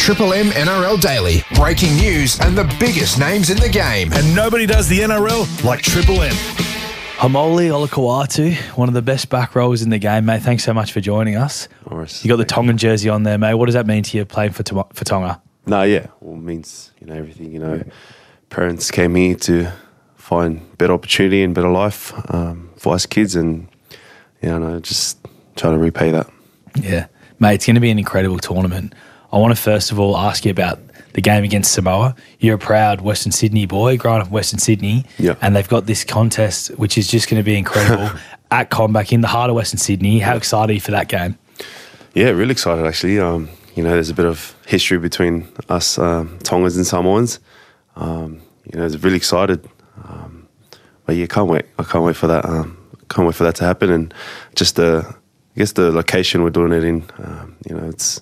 Triple M NRL Daily. Breaking news and the biggest names in the game. And nobody does the NRL like Triple M. Hamoli Olakau'atu, one of the best back rowers in the game, mate. Thanks so much for joining us. Of course. You got the Tongan jersey on there, mate. What does that mean to you playing for Tonga? Well, it means, everything, Parents came here to find better opportunity and better life for us kids, and, just trying to repay that. Yeah. Mate, it's going to be an incredible tournament. I want to first of all ask you about the game against Samoa. You're a proud Western Sydney boy, growing up in Western Sydney, and they've got this contest which is just going to be incredible at CommBank in the heart of Western Sydney. How excited are you for that game? Yeah, really excited actually. There's a bit of history between us Tongans and Samoans. It's really excited. But yeah, can't wait. I can't wait for that. Can't wait for that to happen. And just the location we're doing it in. It's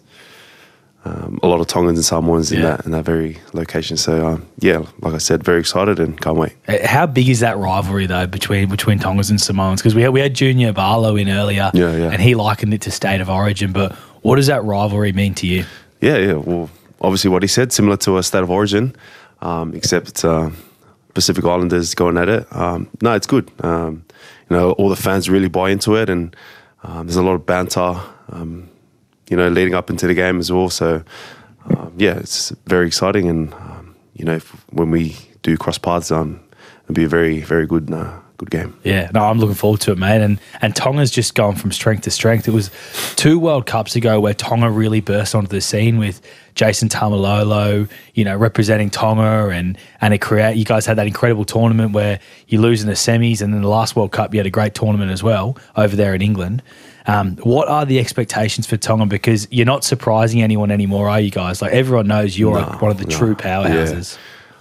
a lot of Tongans and Samoans in that very location. So like I said, very excited and can't wait. How big is that rivalry though between Tongans and Samoans? Because we had Junior Barlow in earlier, and he likened it to State of Origin. But what does that rivalry mean to you? Yeah. Well, obviously what he said, similar to a State of Origin, except Pacific Islanders going at it. No, it's good. All the fans really buy into it, and there's a lot of banter. Leading up into the game as well. So, it's very exciting. And, when we do cross paths, it'll be a very, very good game. Yeah, no, I'm looking forward to it, mate. And Tonga's just gone from strength to strength. It was 2 World Cups ago where Tonga really burst onto the scene with Jason Tamalolo, representing Tonga, and you guys had that incredible tournament where you lose in the semis, and then the last World Cup you had a great tournament as well over there in England. What are the expectations for Tonga? Because you're not surprising anyone anymore, are you guys? Like, everyone knows you're one of the true powerhouses.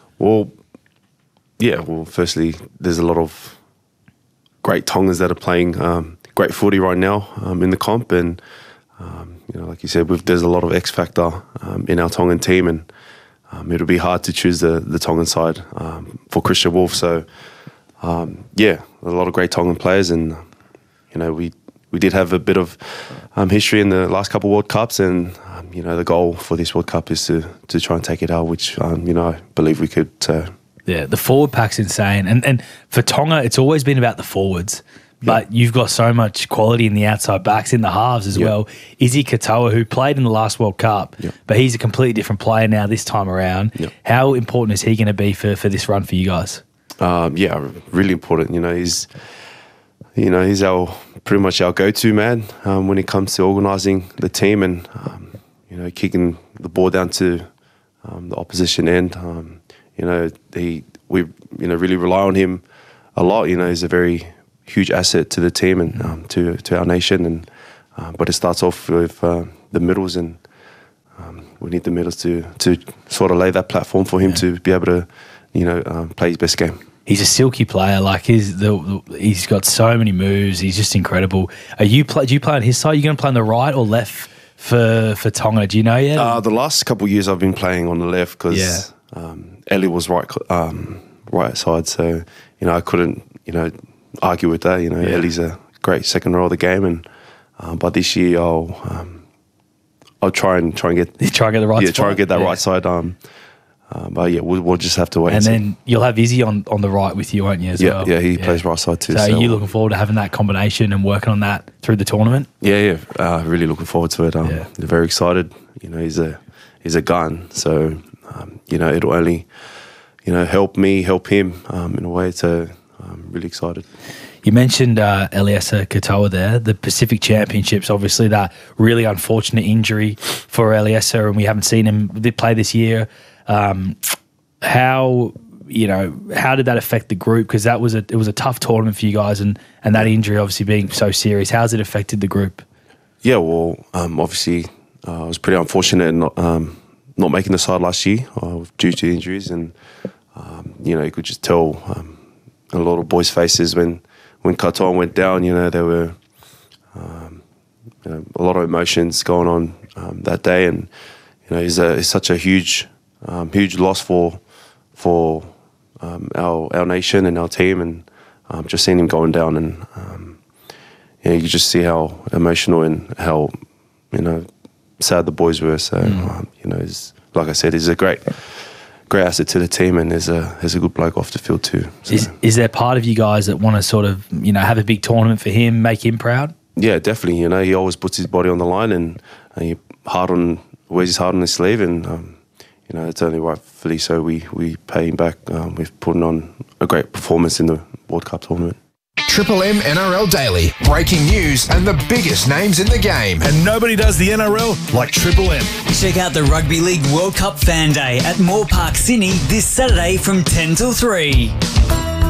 Well, firstly, there's a lot of great Tongans that are playing great footy right now in the comp, and like you said, there's a lot of X factor in our Tongan team, and it'll be hard to choose the Tongan side for Christian Wolf. So a lot of great Tongan players, and we did have a bit of history in the last couple of World Cups, and the goal for this World Cup is to try and take it out, which I believe we could. Yeah, the forward pack's insane, and for Tonga, it's always been about the forwards. But you've got so much quality in the outside backs, in the halves as well. Izzy Katoa, who played in the last World Cup, but he's a completely different player now this time around. How important is he going to be for this run for you guys? Really important. He's pretty much our go-to man when it comes to organising the team and kicking the ball down to the opposition end. We really rely on him a lot. He's a very huge asset to the team and to our nation. And but it starts off with the middles, and we need the middles to sort of lay that platform for him to be able to play his best game. He's a silky player. Like he's got so many moves. He's just incredible. Do you play on his side? Are you going to play on the right or left for Tonga? Do you know yet? The last couple of years I've been playing on the left because Ellie was right side. So I couldn't argue with that. Ellie's a great second row of the game, and but this year I'll try and get the right spot. Try and get that right side. But we'll just have to wait. And then you'll have Izzy on the right with you, won't you, as well? Yeah, he plays right side too. So are you looking forward to having that combination and working on that through the tournament? Really looking forward to it. Very excited. He's a gun. So, it'll only, help me, help him in a way. So I'm really excited. You mentioned Eliesa Katoa there, the Pacific Championships, obviously that really unfortunate injury for Eliesa, and we haven't seen him play this year. How did that affect the group? Because it was a tough tournament for you guys, and that injury obviously being so serious. How's it affected the group? Obviously I was pretty unfortunate in not making the side last year due to injuries, and you could just tell a lot of boys' faces when Katoa went down. There were a lot of emotions going on that day, and he's such a huge loss for our nation and our team, and just seeing him going down, and you could just see how emotional and how sad the boys were. So like I said, he's a great asset to the team, and there's a good bloke off the field too. So. Is there part of you guys that want to sort of, have a big tournament for him, make him proud? Yeah, definitely. He always puts his body on the line, and he wears his heart on his sleeve, and it's only rightfully so we pay him back. We've put on a great performance in the World Cup tournament. Triple M NRL Daily. Breaking news and the biggest names in the game. And nobody does the NRL like Triple M. Check out the Rugby League World Cup Fan Day at Moore Park, Sydney this Saturday from 10 till 3.